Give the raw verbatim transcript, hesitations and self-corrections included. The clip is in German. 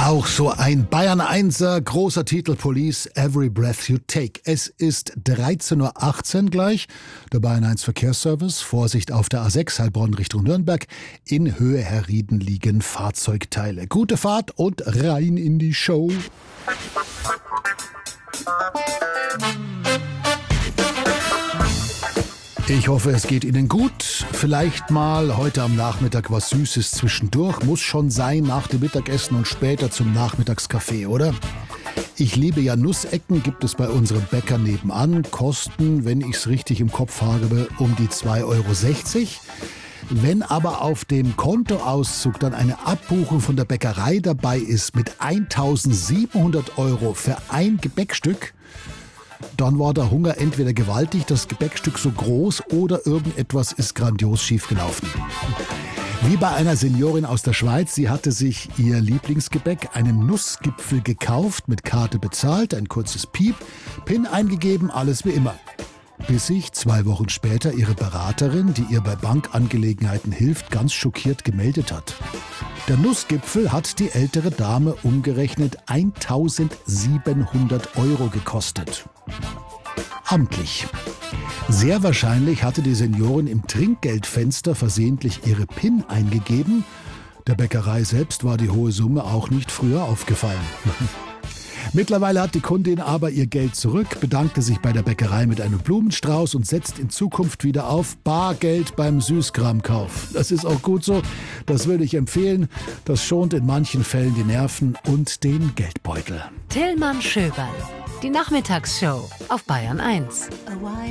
Auch so ein Bayern Einser, großer Titel Police, Every Breath You Take. Es ist dreizehn Uhr achtzehn gleich. Der Bayern eins Verkehrsservice. Vorsicht auf der A sechs Heilbronn Richtung Nürnberg. In Höhe Herrieden liegen Fahrzeugteile. Gute Fahrt und rein in die Show. Ich hoffe, es geht Ihnen gut. Vielleicht mal heute am Nachmittag was Süßes zwischendurch. Muss schon sein nach dem Mittagessen und später zum Nachmittagskaffee, oder? Ich liebe ja Nussecken, gibt es bei unserem Bäcker nebenan. Kosten, wenn ich es richtig im Kopf habe, um die zwei Euro sechzig. Wenn aber auf dem Kontoauszug dann eine Abbuchung von der Bäckerei dabei ist mit eintausendsiebenhundert Euro für ein Gebäckstück, dann war der Hunger entweder gewaltig, das Gebäckstück so groß oder irgendetwas ist grandios schiefgelaufen. Wie bei einer Seniorin aus der Schweiz, sie hatte sich ihr Lieblingsgebäck, einen Nussgipfel gekauft, mit Karte bezahlt, ein kurzes Piep, PIN eingegeben, alles wie immer. Bis sich zwei Wochen später ihre Beraterin, die ihr bei Bankangelegenheiten hilft, ganz schockiert gemeldet hat. Der Nussgipfel hat die ältere Dame umgerechnet eintausendsiebenhundert Euro gekostet. Amtlich. Sehr wahrscheinlich hatte die Seniorin im Trinkgeldfenster versehentlich ihre PIN eingegeben. Der Bäckerei selbst war die hohe Summe auch nicht früher aufgefallen. Mittlerweile hat die Kundin aber ihr Geld zurück, bedankte sich bei der Bäckerei mit einem Blumenstrauß und setzt in Zukunft wieder auf Bargeld beim Süßkramkauf. Das ist auch gut so, das würde ich empfehlen. Das schont in manchen Fällen die Nerven und den Geldbeutel. Tillmann Schöberl, die Nachmittagsshow auf Bayern eins.